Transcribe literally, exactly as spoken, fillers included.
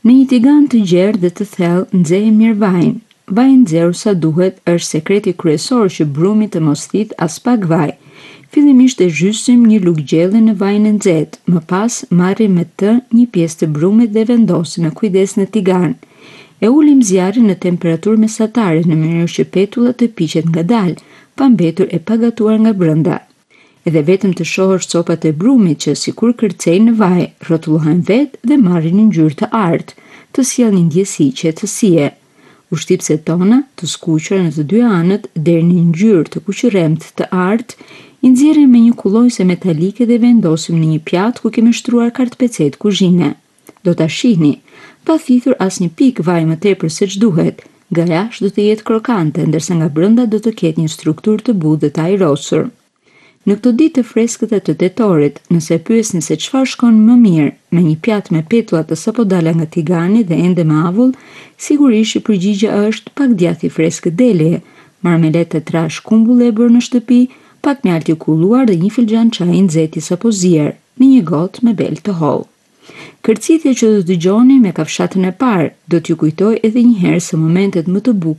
Në një tigan të gjerë dhe të thellë nxehem mirë vajin. Vaji nxehur sa duhet është sekreti kryesor që brumi të mos thith as pak vaj. Fillimisht e zhysim një lugë gjelle në vajin e nxehtë, më pas marrim me të një pjesë të brumit dhe vendosim me kujdes në tigan. E ulim zjarrin në temperaturë mesatare në mënyrë që petullat të piqet ngadalë, pa mbetur e pagatuar nga brenda. Edhe vetëm të shohësh copat e brumit që sikur kërcejnë në vaj, rrotullohen vetë dhe marrin një ngjyrë të artë, të sjellin një ndjesi qetësie. Ushqipset tona, të skuqura në të dy anët deri në një ngjyrë të kuqërremtë të artë, i nxjerrim me një kullojse metalike dhe vendosim në një pjatë ku kemi shtruar kartpecet kuzhine. Do ta shihni, pa thithur asnjë pikë vaj më tepër se ç'duhet. Nga jashtë do të jetë krokante, ndërsa nga brenda do të ketë një strukturë të butë dhe të ajrosur. Në këto ditë të freskëta të tetorit, nëse pyesni se çfarë shkon më mirë, me një pjatë me petulla të sapo dala nga tigani dhe ende me avull, sigurisht që përgjigjja është pak djathi i freskët deleje, marmelet të trash kumbulle e bërë në shtëpi, pak mjalti i kulluar dhe një filxhan çaji nxehtë sapo zier, në një gotë me bel të hollë. Kërcitja që do dëgjoni me kafshatën e parë do t'ju kujtoj edhe një herë se momentet më të bukura